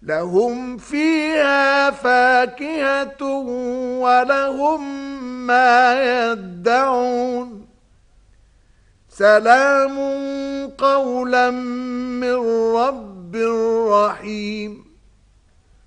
لهم فيها فاكهة ولهم ما يدعون سلام قولا من رب رحيم.